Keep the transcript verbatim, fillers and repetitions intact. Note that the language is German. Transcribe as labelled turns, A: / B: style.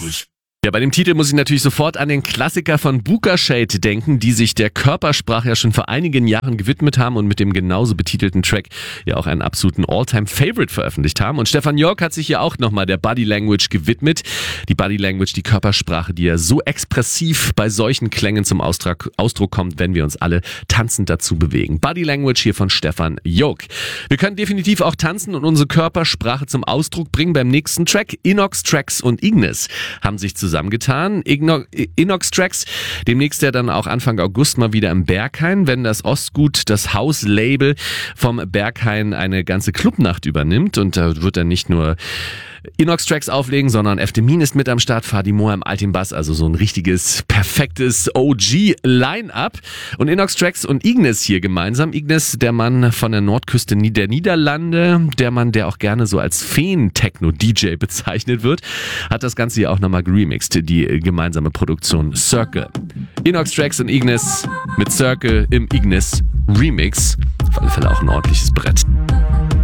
A: Language.
B: Ja, bei dem Titel muss ich natürlich sofort an den Klassiker von Booka Shade denken, die sich der Körpersprache ja schon vor einigen Jahren gewidmet haben und mit dem genauso betitelten Track ja auch einen absoluten All-Time-Favorite veröffentlicht haben. Und Stefan York hat sich ja auch nochmal der Body Language gewidmet. Die Body Language, die Körpersprache, die ja so expressiv bei solchen Klängen zum Ausdruck, Ausdruck kommt, wenn wir uns alle tanzend dazu bewegen. Body Language hier von Stefan York. Wir können definitiv auch tanzen und unsere Körpersprache zum Ausdruck bringen beim nächsten Track. Inox Tracks und Ignis haben sich zusammen zusammengetan. Inox Tracks, demnächst ja dann auch Anfang August mal wieder im Berghain, wenn das Ostgut, das Hauslabel vom Berghain eine ganze Clubnacht übernimmt, und da wird dann nicht nur Inox Tracks auflegen, sondern Efdemin ist mit am Start, Fadi Moa im Altin Bass, also so ein richtiges, perfektes O G-Line-Up. Und Inox Tracks und Ignis hier gemeinsam. Ignis, der Mann von der Nordküste der Niederlande, der Mann, der auch gerne so als Feen-Techno-D J bezeichnet wird, hat das Ganze hier auch nochmal geremixed, die gemeinsame Produktion Circle. Inox Tracks und Ignis mit Circle im Ignis Remix. Auf alle Fälle auch ein ordentliches Brett.